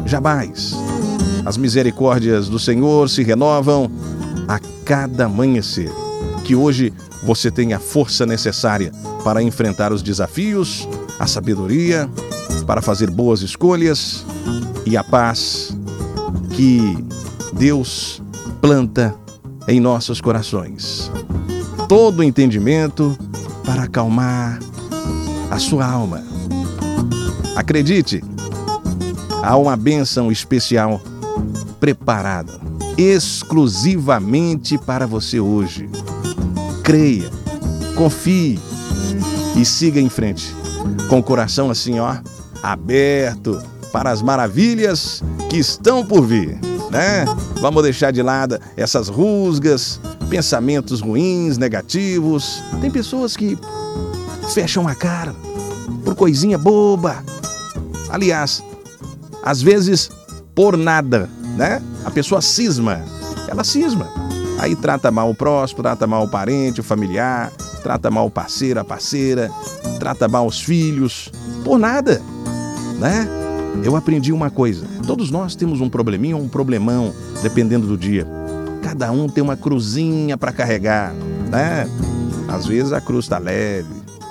jamais. As misericórdias do Senhor se renovam a cada amanhecer. Que hoje você tenha a força necessária para enfrentar os desafios, a sabedoria, para fazer boas escolhas e a paz que Deus planta em nossos corações. Todo entendimento para acalmar a sua alma. Acredite, há uma bênção especial preparada exclusivamente para você hoje. Creia, confie e siga em frente, com o coração assim, aberto para as maravilhas que estão por vir, né? Vamos deixar de lado essas rusgas, pensamentos ruins, negativos. Tem pessoas que fecham a cara por coisinha boba. Aliás, às vezes por nada, né? A pessoa cisma, ela cisma. Aí trata mal o próximo, trata mal o parente, o familiar, trata mal o parceiro, a parceira, trata mal os filhos, por nada, né? Eu aprendi uma coisa, todos nós temos um probleminha ou um problemão, dependendo do dia. Cada um tem uma cruzinha para carregar, né? Às vezes a cruz está leve,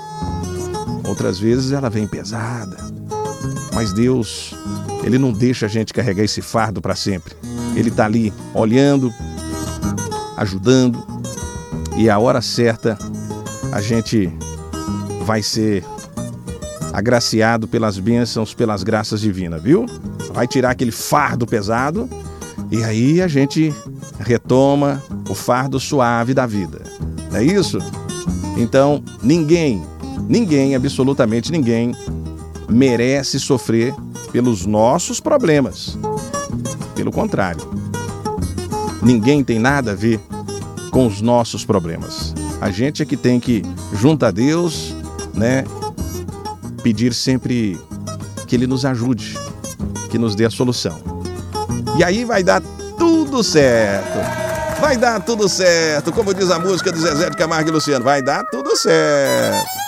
outras vezes ela vem pesada. Mas Deus, Ele não deixa a gente carregar esse fardo para sempre. Ele está ali olhando, ajudando, e a hora certa a gente vai ser agraciado pelas bênçãos, pelas graças divinas, viu? Vai tirar aquele fardo pesado e aí a gente retoma o fardo suave da vida. É isso? Então, ninguém, absolutamente ninguém, merece sofrer pelos nossos problemas. Pelo contrário, ninguém tem nada a ver com os nossos problemas. A gente é que tem que, junto a Deus, né, pedir sempre que Ele nos ajude, que nos dê a solução. E aí vai dar tudo certo. Vai dar tudo certo. Como diz a música do Zezé de Camargo e Luciano, vai dar tudo certo.